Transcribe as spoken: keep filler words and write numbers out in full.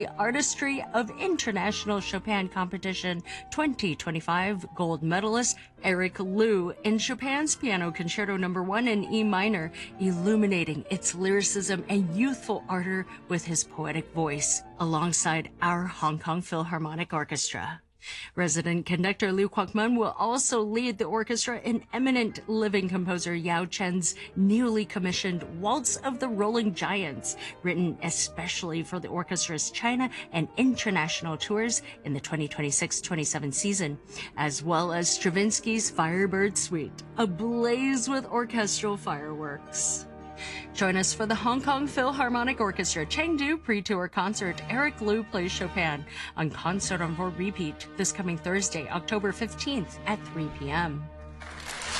The Artistry of International Chopin Competition twenty twenty-five gold medalist Eric Liu in Chopin's Piano Concerto Number One in E minor, illuminating its lyricism and youthful ardor with his poetic voice, alongside our Hong Kong Philharmonic Orchestra. Resident conductor Liu Kwok-mun will also lead the orchestra in eminent living composer Yao Chen's newly commissioned Waltz of the Rolling Giants, written especially for the orchestra's China and international tours in the twenty twenty-six twenty-seven season, as well as Stravinsky's Firebird Suite, ablaze with orchestral fireworks. Join us for the Hong Kong Philharmonic Orchestra Chengdu pre-tour concert. Eric Liu plays Chopin on Concert on Four Repeat this coming Thursday, October fifteenth at three p m